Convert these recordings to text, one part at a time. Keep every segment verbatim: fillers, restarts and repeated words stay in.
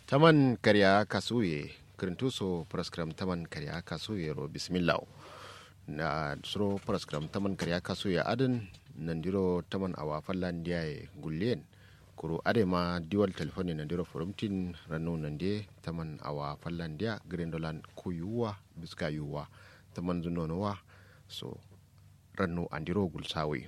taman karya kasuye kirintuso praskram taman karya kasuye ro bismillah na suro praskram taman karya kasuye adin nandiro taman awa fallan diyaye gullen kuro adema diwal telefoni nandiro forumtin ranu nande taman awa fallan diya grindolan kuyuwa biska yuwa taman zunonowa so ranu andiro gulsawi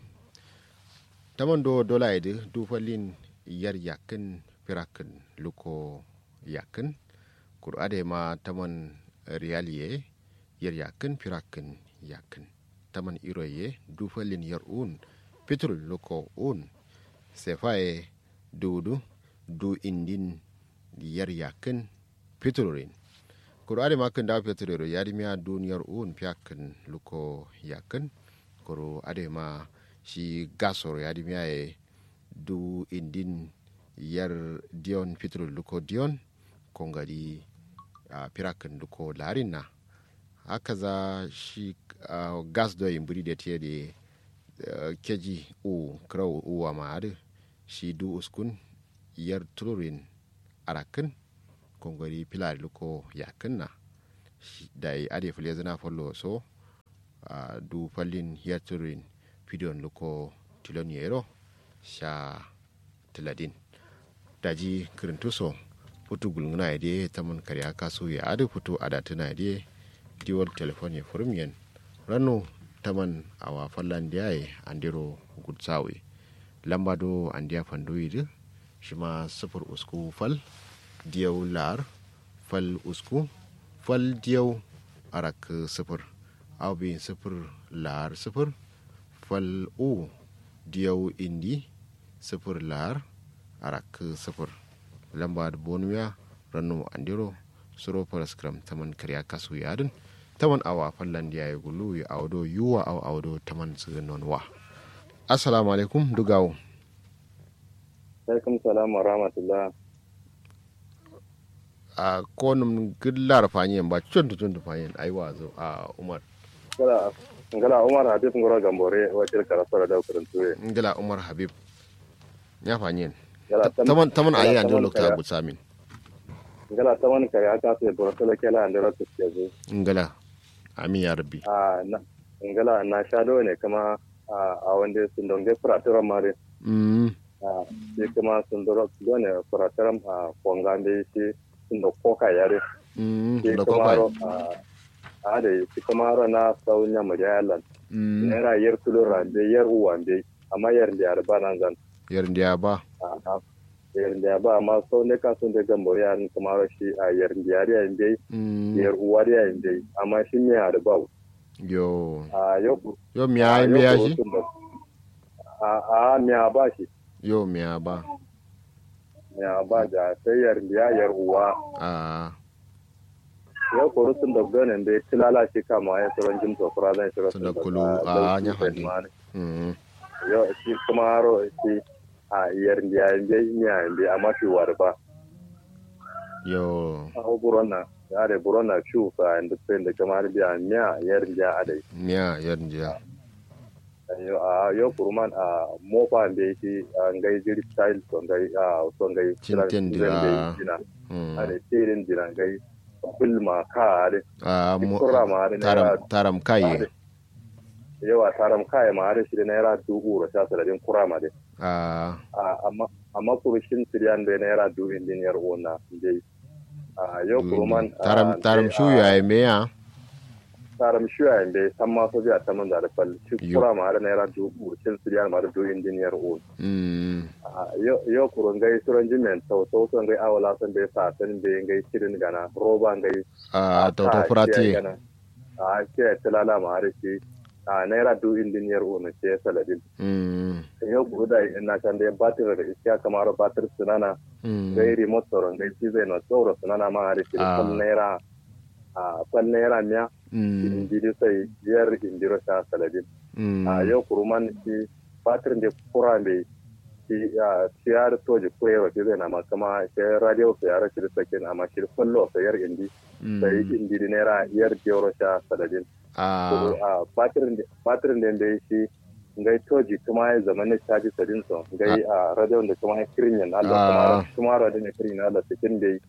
taman do dola ede dufalin yar yakin firakin luko yakin kur adema taman riyaliye yar yakin firakin yakin taman iroye dufalin yar un fitul luko un sefaye dudu du indin yar yakin fitulrin kur adema kan da fitulro yarimiya duniyar un fiyakin luko yakin kur adema shi gasor yarimiya e du indin yar dion fitul luko dion kongari a uh, pirakin luko larina haka za shi uh, gas do imburi da tiye da uh, keji u kraw uwa ma'adu shi du uskun yar tururin arakin kongari pilar luko yakin na da yi ade fule zana follow so uh, du fallin yar tururin fidiyon luko tilon yero sha tiladin daji kirintuso futu gulguna ya dai taman karya kaso ya adu futu adatuna ya dai diwal telefon ya furmiyan rano taman awa fallan da yayi andiro gudsawe lamba do andiya fando yi shi ma sufur usku fal diyau lar fal usku fal diyau arak sufur abin sufur lar sufur fal u diyau indi sufur lar arak sufur lamba da bonuya rannu andiro suro paraskram taman karya kasu yadin taman awa fallan da yayi gulu ya awdo yuwa aw awdo taman sunan wa assalamu alaikum dugawo alaikum salam wa rahmatullah a konum gillar fanyen ba cun tutun fanyen aiwa zo a umar ngala ngala umar habib ngoro gambore watir karasara da kurantuwe ngala umar habib ya fanyen taman taman ayi ando lokta gutsamin ngala taman kare aka sai borotala kala ando lokta kezo ngala amin ya rabbi a ngala na shado ne kama a wanda sun donge furatura mare mm a sai kuma sun doro dole furatura a kongande shi sun do koka yare mm da koka a da shi kuma ro na saunya majalan ne ra yar kulura da yar uwande amma yar da arba nan zan yar da ba yar da ba amma sau ne ka sun da gambori an kuma shi a yar da yare inde yar uwa da inde amma shi ne da ba yo a yo yo mi ai mi ya shi a a mi ba shi yo mi ba mi ba da sai yar da yar uwa a yo ko sun da ganin da tilala shi kama ya tsoron jin to fara zan shi sun da kulu a nya hadi mm yo shi kuma ro shi a yar da ya yi amma shi warba yo a burona yare burona shu fa and depende kamar biya miya yar da adai miya yar da yo a yo kurman a mofa da shi ngai jiri style so ngai a so ngai cinten dira ade tirin dira ngai filma ka ade a mo taram taram kai yawa taram kai ma ade shi da naira dubu ro sha saladin kurama de a amma amma kurushin tiriyan da naira dubu indiniyar ona dai a yau kurman taram taram shuya ai meya taram shuya inde samma so biya tamun da fal shi kurama da naira dubu shin tiriyan ma da dubu indiniyar ona mm yau yau kurun gai suran jimen to to so gai awala san bai sa san bai gai kirin gana roba gai a to to furati a ce talala ma har shi a naira du indiniyar ona ce saladin mm yau ku da ina kan da batir da iska kamar batir sunana gai remote sauran gai shi zai na tsoro sunana ma har shi kan naira a kan naira miya indiri sai biyar indiro ta saladin a yau kuruman shi batir da kura mai shi ya tiyar toji koyarwa shi zai na ma kama shi radio su yara shi sakin amma shi fallo sayar indi sai indiri naira yar biyar ta saladin a batirin da ya shi ngai toji kuma ya zama ne caji sadin so ngai a radio da kuma ya kirin yan Allah kuma kuma radio ne kirin Allah cikin dai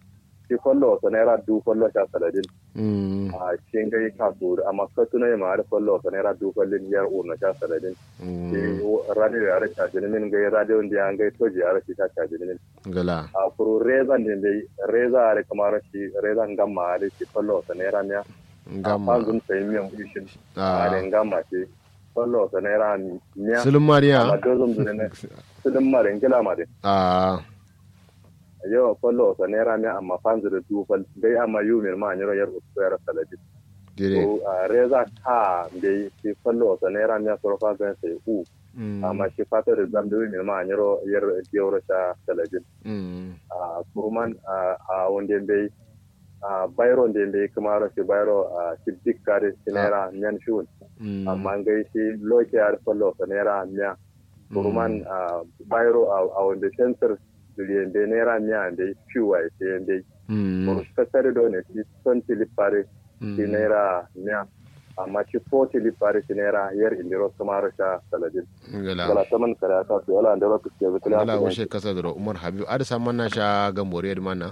shi fallo sa naira du fallo sha saladin a shin gai kasu amma ka tuna ma da fallo sa naira du fallin yar urna sha saladin shi radio ya rasa jinin gai radio da an gai toji ya rasa ta ta jinin gala a furu reza din dai reza are kamar shi reza ngamma da shi fallo sa naira ne ngamma an zun sai miyan ishin a da ngamma ce fallo sa naira ne sulun mariya amma dozum ne sulun mariya gila ma dai a yau fallo sa naira ne amma fanzu da dufal dai amma yu mir ma nyoro yar usbera saladi to reza ta dai shi fallo sa naira ne so fa zan sai u amma shi fata da zam da mir ma nyoro yar dioro ta saladi a kurman a wonde dai a bayro de dai kuma shi bayro a shi dikkare shi naira nyan shun amma ngai shi loke yar fallo sa naira nya kurman a bayro a wonde sensor duriyan dai naira miya dai fiwa ya sayan dai ko kasar da ne shi son tilipare shi naira miya amma shi ko tilipare shi naira yar indiro kuma rasha saladin gala saman kara ka to ala da lokaci ya butula ala washe kasa da Umar Habib ada saman na sha gambore da mana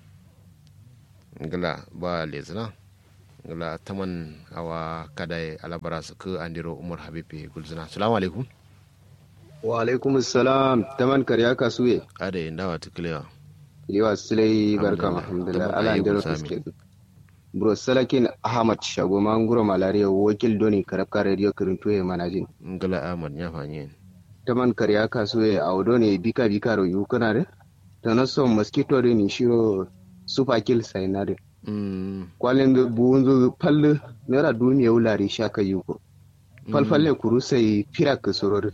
gala ba lezna gala taman awa kadai alabara su ku andiro Umar Habib gulzina assalamu alaikum wa alaikum assalam taman karya kasuye ada inda wa tuklewa liwa sulai barka alhamdulillah ala ndero fiske bro salakin ahmad shago manguro malaria wakil doni karabka radio kirinto e manajin ngala ahmad nya fanye taman karya kasuye awdo ne bika bika ro yukana de tanaso mosquito de ni shiro super kill sainade mm kwalen buunzo palle nera duniya wulari shaka yuko falfalle kurusai firak soror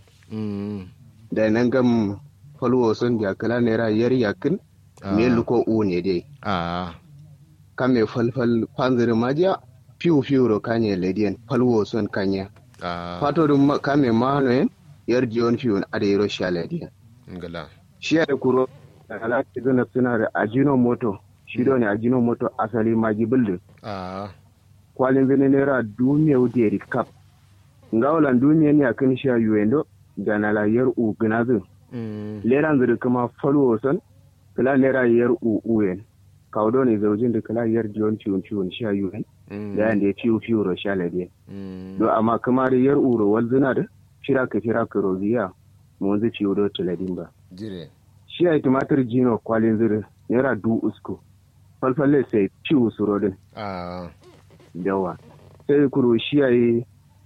da nan gam falwo son da kala naira yar yakin me luko u ne dai a kame falfal panzir majiya fiu fiu ro kanye ledian falwo son kanya a fato dum kame mano yar jion fiu ade ro sha ledian ngala shi da kuro ala kidona suna da ajino moto shi do ne ajino moto asali maji building a kwalin bene naira duniya wude recap ngawlan duniya ne akan sha yuendo da na layar u gnazin leran zuri kuma falwo son kala lera yar u uyen kawdo ne zaujin da kala yar jiyon ciwon ciwon sha yuyen da yan da ciwo ciwo ro sha lade do amma kuma da yar u ro walzina da fira ka fira ka roziya mun zai ciwo do tuladin ba jire shi ai tumatir jino kwalin zuri naira du usko falfalle sai ciwo surodin a dawa sai kuro shi ai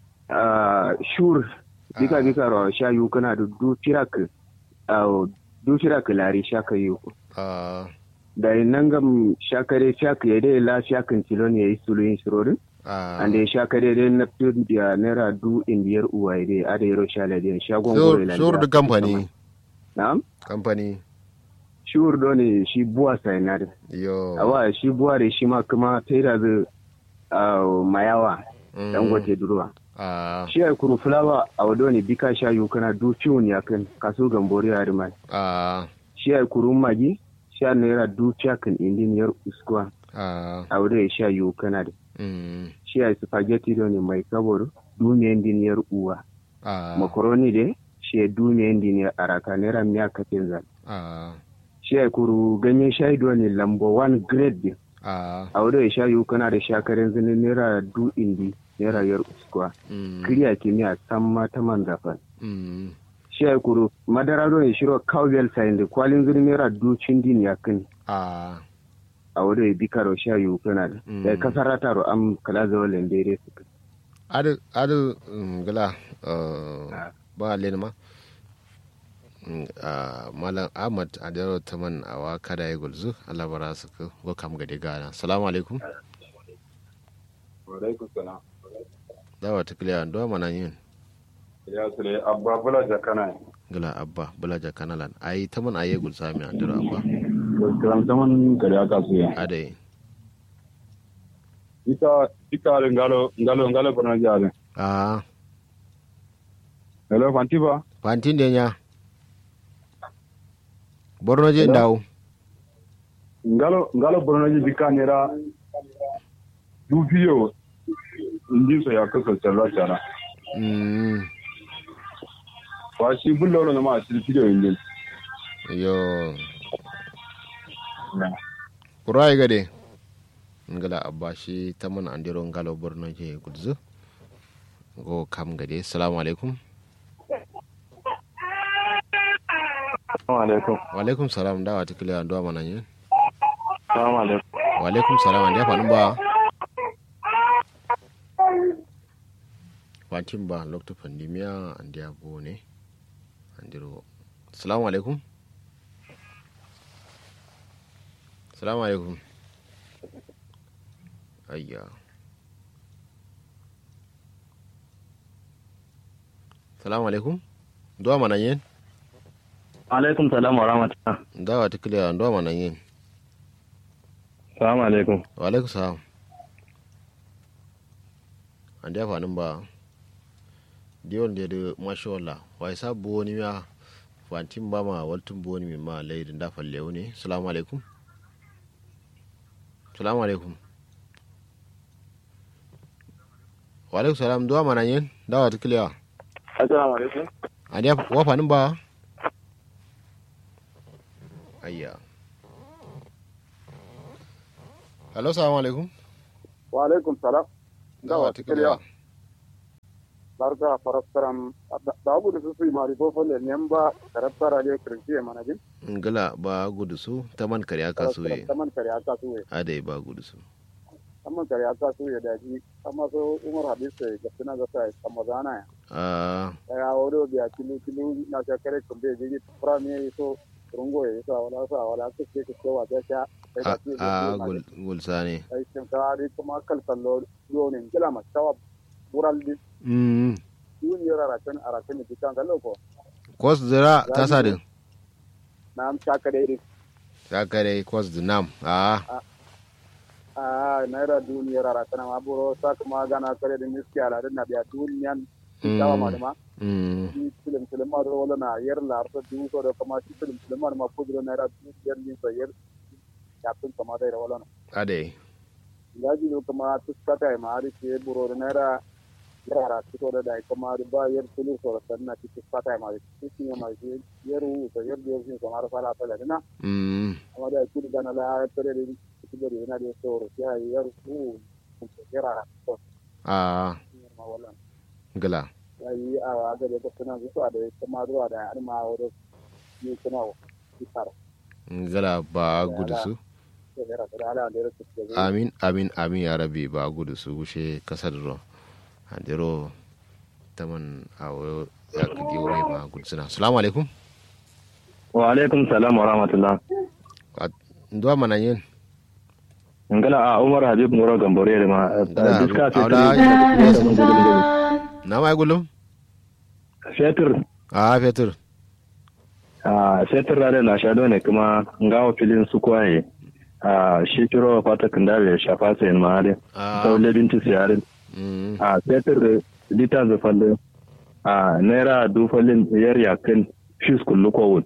shur bika bika ro sha yu kana da du tirak au du tirak lari shaka yu a da nan gam shakare shaka ya dai la shakan tilon yayi suluyin shirorin a ande shakare dai na tun da naira du indiyar uwai dai a dai ro sha ladin shagon gore lan shur da company na'am company shur do ne shi buwa sai na da yo awa shi buwa da shi ma kuma taira da mayawa dangote duruwa a shi ai kuru fulawa a wado ne bika sha yu kana du ciwon ya kan kaso gambori a rimai a shi ai kuru magi sha naira du cakan indiniyar uskuwa a a wado ya sha yu kana da mm shi ai spaghetti do ne mai kaboro duniya indiniyar uwa a makaroni de shi ai duniya indiniyar araka naira miya kafin zan a shi ai kuru ganyen shayi do ne lambo one grade din a a wado ya sha yu kana da shakarin zinin naira du indi naira yar uskuwa mm kiriya kimiyya san mata man zafan mm shi ya kuro madara do ne shiro cowbell sign da kwalin zirin naira ducin din ya kan a a wadda ya bika ro sha yiwu kana da da kasar taro am kala zawa lendere su ka adu adu gala ba lenma malam ahmad adaro taman awa kada ya gulzu Allah bara su ka go kam gade gana assalamu alaikum wa alaikum salam dawa ta kiliya ndo mana yin ya sule abba bula jakana gala abba bula jakana lan ai taman aye gulsa mi adaro abba kiran zaman kare aka su ya ade ita ita ngalo ngalo ngalo kono jale ah hello fantiba fantin de nya borno je ndaw ngalo ngalo borno je bikanera du biyo indi so ya kaso tsara tsara mm wa shi bullo no ma shi biyo indi yo kurai gade ngala abashi taman andiro ngalo borno je gudzu go kam gade assalamu alaikum assalamu alaikum wa alaikum salam dawa tikile ando mana yin assalamu alaikum wa alaikum salam ande fa numba watin ba lokto pandemia ande abo ne andiro assalamu alaikum assalamu alaikum ayya assalamu alaikum ndo mana yin alaikum salam wa rahmatullah dawa tikile ndo mana yin assalamu alaikum wa alaikum salam ande fa numba dion de mashallah wai sabu ni ya fantin ba ma waltun boni mi ma laidin da falle ne assalamu alaikum assalamu alaikum wa alaikum salam duwa mana yin dawa tikliya assalamu alaikum ande wa fanin ba ayya hello assalamu alaikum wa alaikum salam dawa tikliya barka farastaram da abu da su su mari ko folle nemba karattara le kirki manajin ngala ba gudu su taman kariya kasuwe taman kariya kasuwe adai ba gudu su taman kariya kasuwe da ji amma so umar hadis sai gafina ga sai kamazana ya ah ya wado biya kilu kilu na ta kare kumbe ji prame so rungo ya sa wala sa wala ke ke ke wa ta ta ah gul gulsane ai kin ka ri kuma kalkallo yo ne kila ma tawa buraldi mm duniyar arakan arakan ne kan gallo ko kos zira tasadin nam chakare chakare kos dinam ah ah naira duniyar arakan ma buro sak ma gana kare da miski ala da biya duniyan tawa ma ma mm film film ma ro wala na yer la arta du so da kuma film film ma ko duro naira duniyar ni so yer captain kuma da wala na ade yaji do kuma tuskata ma ari ke buro naira yara fito da da kuma ba yar tulu so sanna ci fata ma ci ma yaru to yar da yin kamar fara fara dina mm amma da ci da na la tare da ci da yana da so ya yar ku yara to ah ma wala gala yayi a ga da kuma zuwa da kuma zuwa da har ma wado ni kuma ci fara gala ba gudu su amin amin amin ya rabbi ba gudu su gushe kasar ro andiro taman awo ya kudi wuri ba gudsuna assalamu alaikum wa alaikum salam wa rahmatullah ndo mana yin ngala a umar habib muro gambore da ma diska ce na mai gulum fetur ah fetur ah fetur da na shado ne kuma ngawo filin su kwaye ah shi kiro fata kandare shafa sai ma dai sau lebin tisiyarin a fetur lita zafalle a naira dufalin yar yakin fis kullu kowun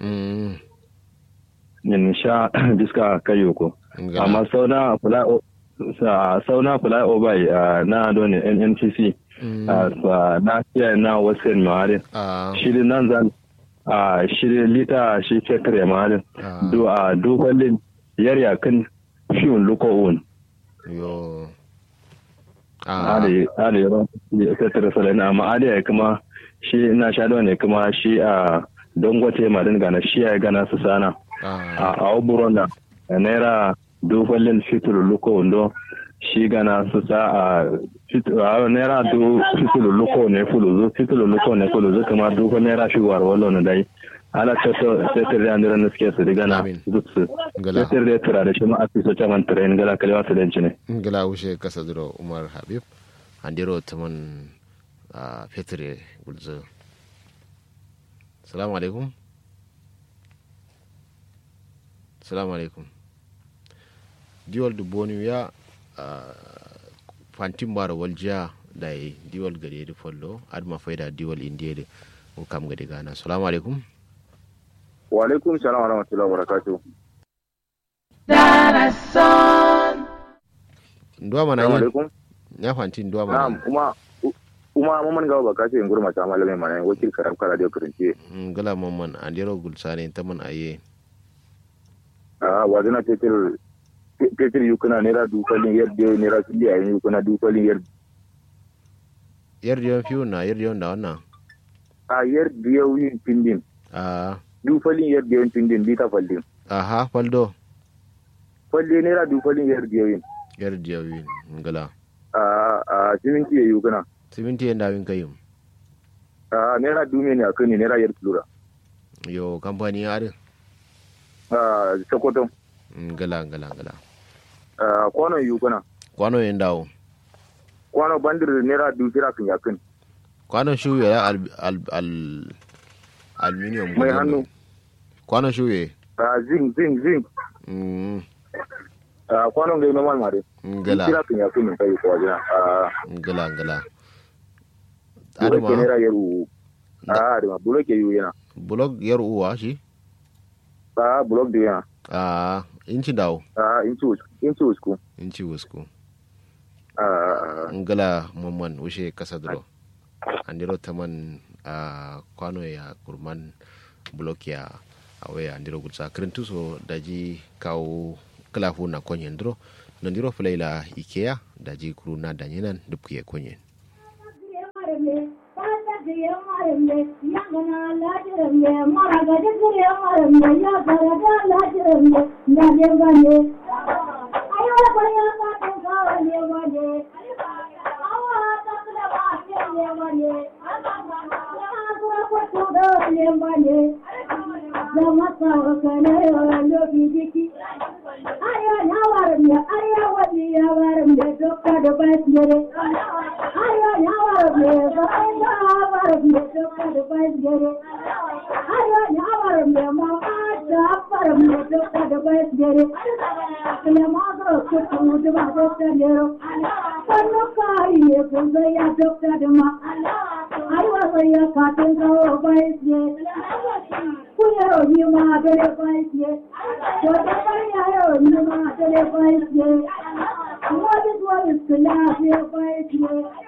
yin sha diska kayoko amma sauna fly sauna fly over na doni N N T C na kiyaye na wasu ma'arin shirin nan zan a shirin lita shi fetur ya ma'arin a dufalin yar yakin fiun lukowun yo ali ali ya tattara salana amma ali ya kuma shi ina sha ne kuma shi a dangote madin gana shi ya gana su sana a oburon da naira dufallin fitur luko ndo shi gana su sa a naira du fitur luko ne fuluzu fitur luko ne fuluzu kuma dufa naira shi warwalo ne dai ala tattara da ndiran suke su digana zutsu tattara da tura da shi ma afiso chaman train gala kalewa su denci ne gala wuce kasa duro umar habib andiro taman fetre gulzo assalamu alaikum assalamu alaikum diwal du boni ya fantin bara waljiya da diwal gade da follo adma faida diwal indiya da kam gade gana assalamu alaikum wa alaikum salam wa rahmatullahi wa barakatuh nduwa mana yin ya fanti nduwa mana na'am kuma kuma mamman gawa baka ce ngurma ta malamai mana wakil karam kala da kurinci ngala mamman andiro gulsane taman aye ah wazina tetel petir yukuna naira dukalin yadda naira su biya yukuna dukalin yadda yardiyon fiyo na yardiyon da wannan a yadda yawin pindin a dukalin yadda yawin pindin bita faldin aha faldo falle naira dukalin yadda yawin yardiyon ngala a a siminti ya yukuna siminti ya dawin kayin a naira dume ne akan ne naira yadda lura yo kamfani ya adin a sokoto ngala ngala ngala a kwano yukuna kwano yin dawo kwano bandir naira du kira kan yakin kwano shuye ya al al al aluminium mai hannu kwano shuye a zinc zinc zinc mm a kwano ngai normal mare ngala kira kan yakin kai ko wajina a ngala ngala aduma ke naira yaru a aduma bulo ke yu yana blog yar uwa shi a blog de yana a inci dawo a inci inci usku inci usku a ngala mamman ushe kasa dro andiro taman a kwano ya kurman blog ya awe andiro gutsa krentu so daji kawo klafu na konyen dro nandiro fulaila ikea daji kuruna danyenan dubkiye konyen What is what is the last year?